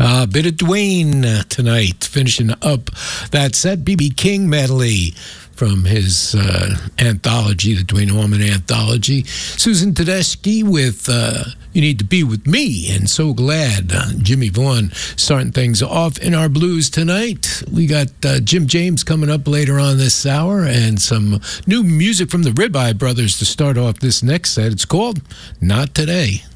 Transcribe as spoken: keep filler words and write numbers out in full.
A bit of Dwayne tonight, finishing up that set. B B King medley from his uh, anthology, the Dwayne Allman Anthology. Susan Tedeschi with uh, You Need to Be With Me, and So Glad. Uh, Jimmy Vaughn starting things off in our blues tonight. We got uh, Jim James coming up later on this hour, and some new music from the Ribeye Brothers to start off this next set. It's called Not Today.